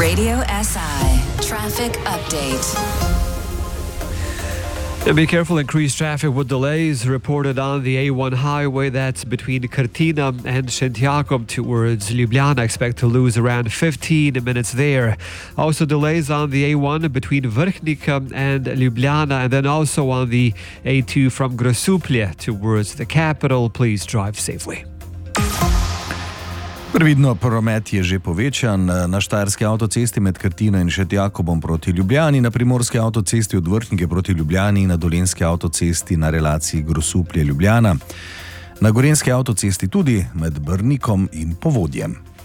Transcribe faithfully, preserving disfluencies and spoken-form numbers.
Radio S I Traffic Update. Be careful, increased traffic with delays reported on the A one highway that's between Cortina and Szentjakob towards Ljubljana. Expect to lose around fifteen minutes there. Also delays on the A one between Vrhnika and Ljubljana, and then also on the A two from Grosuplje towards the capital. Please drive safely. Previdno, promet je že povečan na štajerski avtocesti med Krtino in Šentjakobom proti Ljubljani, na primorski avtocesti od Vrhnike proti Ljubljani in na dolenjski avtocesti na relaciji Grosuplje-Ljubljana. Na gorenjski avtocesti tudi med Brnikom in Povodjem.